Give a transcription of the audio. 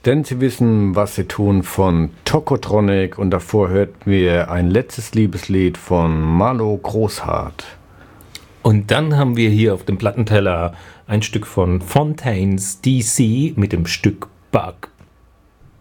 Denn sie wissen, was sie tun von Tokotronic und davor hörten wir ein letztes Liebeslied von Marlo Großhardt. Und dann haben wir hier auf dem Plattenteller ein Stück von Fontaines DC mit dem Stück Bug